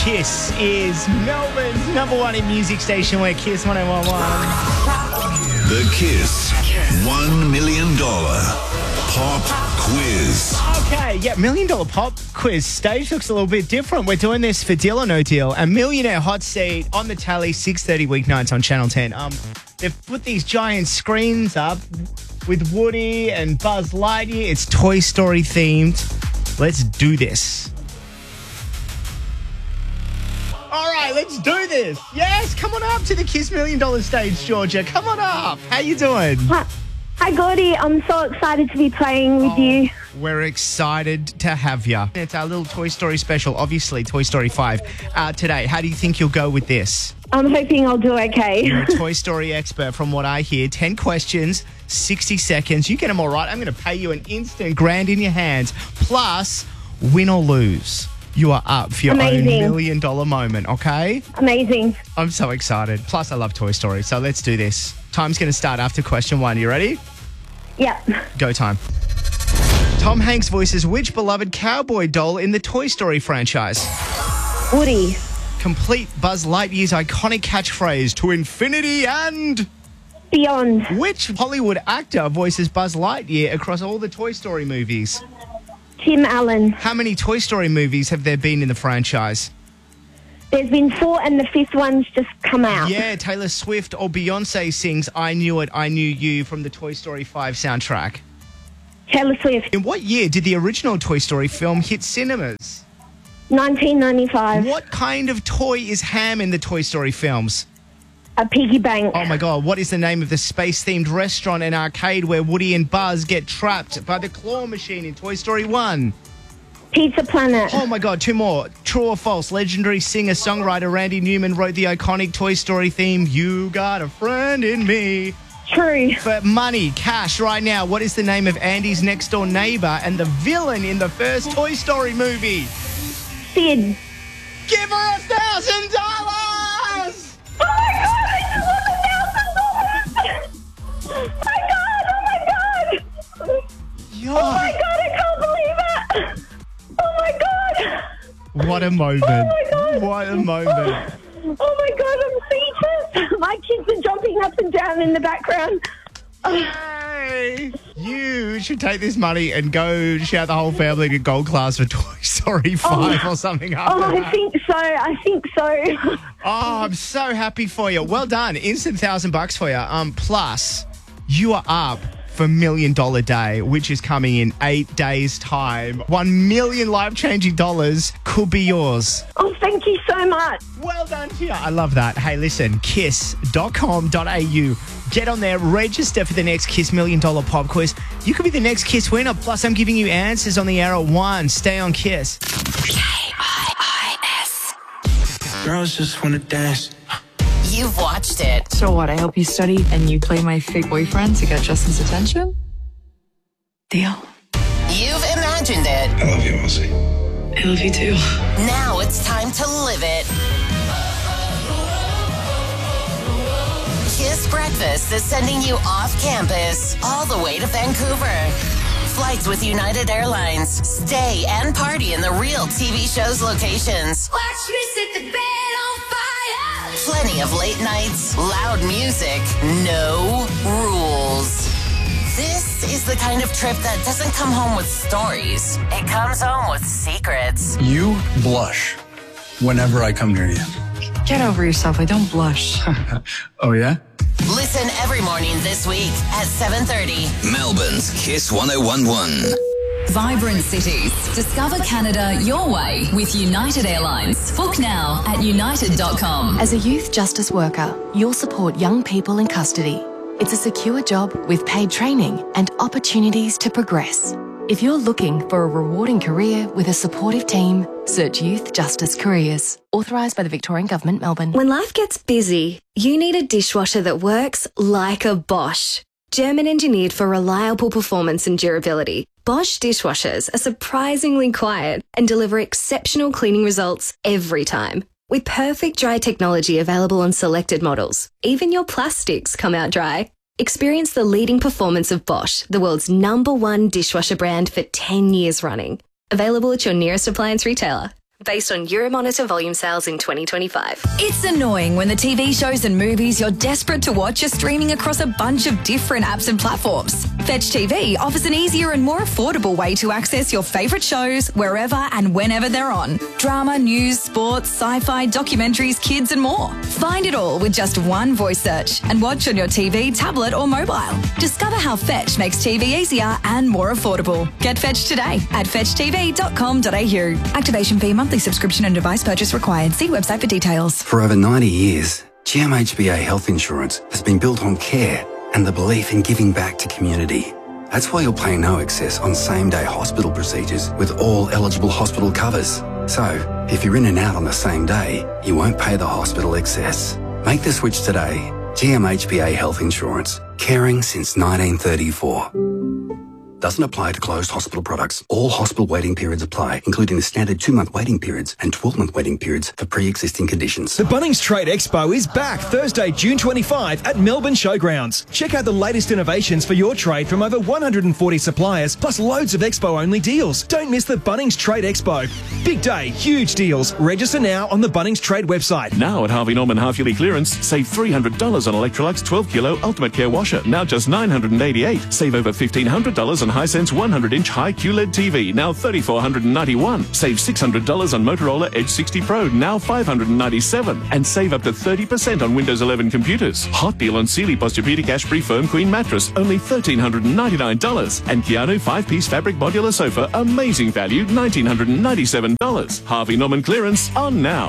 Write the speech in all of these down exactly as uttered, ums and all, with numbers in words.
Kiss is Melbourne's number one in music station. We're Kiss one oh one one. The Kiss one million dollars Pop Quiz. Okay, yeah, Million Dollar Pop Quiz stage looks a little bit different. We're doing this for Deal or No Deal, a millionaire hot seat on the tally, six thirty weeknights on Channel ten. Um, they've put these giant screens up with Woody and Buzz Lightyear. It's Toy Story themed. Let's do this. All right, let's do this. Yes, come on up to the Kiss Million Dollar stage, Georgia. Come on up. How you doing? Hi, Hi Gordy. I'm so excited to be playing with oh, you. We're excited to have you. It's our little Toy Story special, obviously, Toy Story five. Uh, today, how do you think you'll go with this? I'm hoping I'll do okay. You're a Toy Story expert from what I hear. ten questions, sixty seconds. You get them all right, I'm going to pay you an instant grand in your hands. Plus, win or lose, you are up for your Amazing. own million dollar moment, okay? Amazing. I'm so excited. Plus, I love Toy Story, so let's do this. Time's going to start after question one. You ready? Yep. Go time. Tom Hanks voices which beloved cowboy doll in the Toy Story franchise? Woody. Complete Buzz Lightyear's iconic catchphrase, to infinity and... Beyond. Which Hollywood actor voices Buzz Lightyear across all the Toy Story movies? Tim Allen. How many Toy Story movies have there been in the franchise? There's been four and the fifth one's just come out. Yeah, Taylor Swift or Beyonce sings I Knew It, I Knew You from the Toy Story five soundtrack. Taylor Swift. In what year did the original Toy Story film hit cinemas? nineteen ninety-five. What kind of toy is Ham in the Toy Story films? A piggy bank. Oh my God, what is the name of the space-themed restaurant and arcade where Woody and Buzz get trapped by the claw machine in Toy Story one? Pizza Planet. Oh my God, two more. True or false, legendary singer-songwriter Randy Newman wrote the iconic Toy Story theme, You Got a Friend in Me. True. For money, cash right now, what is the name of Andy's next-door neighbor and the villain in the first Toy Story movie? Sid. Give her a thousand dollars! Oh my God, I just won a thousand dollars! Oh my God, oh my God! Oh my God, I can't believe it! Oh my God! What a moment. Oh my God. What a moment. Oh my God, I'm speechless. My kids are jumping up and down in the background. Yay! You should take this money and go shout the whole family to gold class for Toy Story five oh, or something. Oh, After I that. think so. I think so. Oh, I'm so happy for you. Well done. Instant thousand bucks for you. Um, plus, you are up for Million Dollar Day, which is coming in eight days' time. One million life-changing dollars could be yours. Oh, thank you so much. Well done to you. I love that. Hey, listen, kiss dot com dot a u. Get on there, register for the next Kiss Million Dollar Pop Quiz. You could be the next Kiss winner. Plus, I'm giving you answers on the air at one. Stay on Kiss. K I I S. Girls just wanna dance. You've watched it. So what? I help you study and you play my fake boyfriend to get Justin's attention? Deal. You've imagined it. I love you, Ozzy. I love you too. Now it's time to live it. Kiss Breakfast is sending you off campus all the way to Vancouver. Flights with United Airlines. Stay and party in the real T V show's locations. Watch me set the bed on fire. Plenty of late nights, loud music, no rules. This is the kind of trip that doesn't come home with stories. It comes home with secrets. You blush whenever I come near you. Get over yourself. I don't blush. Oh, yeah? Listen every morning this week at seven thirty. Melbourne's Kiss one oh one one. Vibrant cities. Discover Canada your way with United Airlines. Book now at united dot com. As a youth justice worker, you'll support young people in custody. It's a secure job with paid training and opportunities to progress. If you're looking for a rewarding career with a supportive team, search Youth Justice Careers. Authorised by the Victorian Government, Melbourne. When life gets busy, you need a dishwasher that works like a Bosch. German engineered for reliable performance and durability, Bosch dishwashers are surprisingly quiet and deliver exceptional cleaning results every time. With perfect dry technology available on selected models, even your plastics come out dry. Experience the leading performance of Bosch, the world's number one dishwasher brand for ten years running. Available at your nearest appliance retailer. based on Euromonitor volume sales in twenty twenty-five. It's annoying when the T V shows and movies you're desperate to watch are streaming across a bunch of different apps and platforms. Fetch T V offers an easier and more affordable way to access your favourite shows wherever and whenever they're on. Drama, news, sports, sci-fi, documentaries, kids and more. Find it all with just one voice search and watch on your T V, tablet or mobile. Discover how Fetch makes T V easier and more affordable. Get Fetch today at fetch t v dot com dot a u. Activation fee, monthly subscription and device purchase required. See website for details. For over ninety years, G M H B A Health Insurance has been built on care and the belief in giving back to community. That's why you'll pay no excess on same-day hospital procedures with all eligible hospital covers. So, if you're in and out on the same day, you won't pay the hospital excess. Make the switch today. G M H B A Health Insurance. Caring since nineteen thirty-four. Doesn't apply to closed hospital products. All hospital waiting periods apply, including the standard two-month waiting periods and twelve-month waiting periods for pre-existing conditions. The Bunnings Trade Expo is back Thursday, June twenty-fifth at Melbourne Showgrounds. Check out the latest innovations for your trade from over one hundred forty suppliers, plus loads of expo-only deals. Don't miss the Bunnings Trade Expo. Big day, huge deals. Register now on the Bunnings Trade website. Now at Harvey Norman half-yearly clearance, save three hundred dollars on Electrolux twelve kilo Ultimate Care Washer, now just nine hundred eighty-eight dollars. Save over fifteen hundred dollars on Hisense one hundred inch high Q L E D T V, now three thousand four hundred ninety-one dollars. Save six hundred dollars on Motorola Edge sixty Pro, now five hundred ninety-seven dollars. And save up to thirty percent on Windows eleven computers. Hot deal on Sealy Posturepedic Ashbury Firm Queen Mattress, only one thousand three hundred ninety-nine dollars. And Keanu five-piece fabric modular sofa, amazing value, one thousand nine hundred ninety-seven dollars. Harvey Norman clearance on now.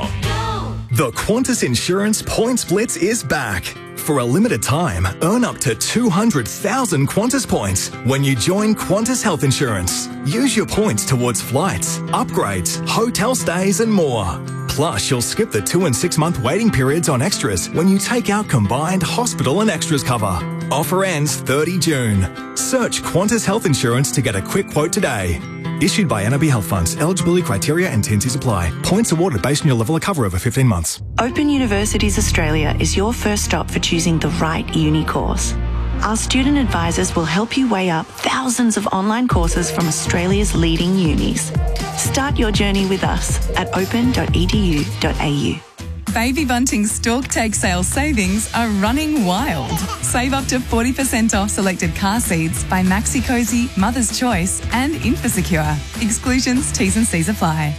The Qantas Insurance Points Blitz is back. For a limited time, earn up to two hundred thousand Qantas points when you join Qantas Health Insurance. Use your points towards flights, upgrades, hotel stays and more. Plus, you'll skip the two and six month waiting periods on extras when you take out combined hospital and extras cover. Offer ends thirtieth of June. Search Qantas Health Insurance to get a quick quote today. Issued by N A B Health Funds. Eligibility criteria and T and Cs apply. Points awarded based on your level of cover over fifteen months. Open Universities Australia is your first stop for choosing the right uni course. Our student advisors will help you weigh up thousands of online courses from Australia's leading unis. Start your journey with us at open dot e d u dot a u. Baby Bunting's Stork Take Sale savings are running wild. Save up to forty percent off selected car seats by Maxi Cozy, Mother's Choice and Infosecure. Exclusions, T's and C's apply.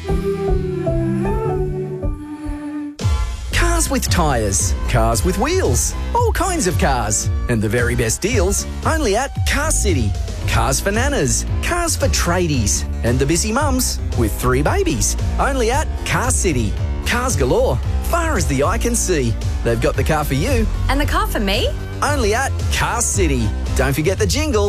Cars with tyres, cars with wheels, all kinds of cars. And the very best deals only at Car City. Cars for nanas, cars for tradies, and the busy mums with three babies. Only at Car City. Cars galore, far as the eye can see. They've got the car for you. And the car for me? Only at Car City. Don't forget the jingle.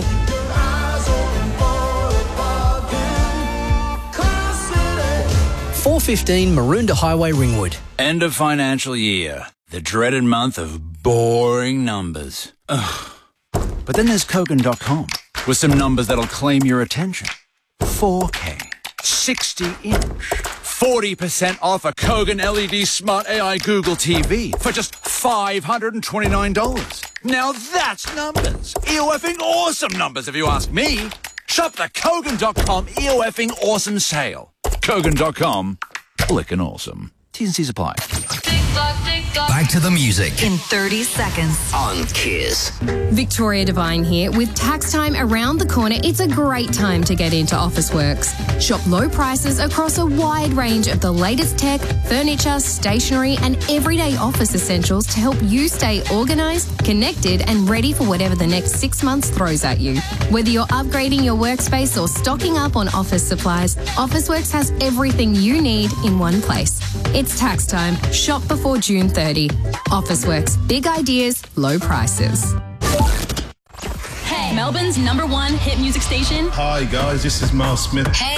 four fifteen Maroondah Highway, Ringwood. End of financial year. The dreaded month of boring numbers. Ugh. But then there's Kogan dot com with some numbers that'll claim your attention. four K, sixty inch, forty percent off a Kogan L E D Smart A I Google T V for just five hundred twenty-nine dollars. Now that's numbers. E-O-effing awesome numbers if you ask me. Shop the Kogan dot com E-O-effing awesome sale. Kogan dot com, clickin' awesome. T's and C's apply. Back to the music. In thirty seconds. On Kiss. Victoria Devine here. With tax time around the corner, it's a great time to get into Officeworks. Shop low prices across a wide range of the latest tech, furniture, stationery, and everyday office essentials to help you stay organised, connected, and ready for whatever the next six months throws at you. Whether you're upgrading your workspace or stocking up on office supplies, Officeworks has everything you need in one place. It's tax time. Shop before June thirtieth. Officeworks. Big ideas, low prices. Hey, Melbourne's number one hit music station. Hi guys, this is Miles Smith. Hey.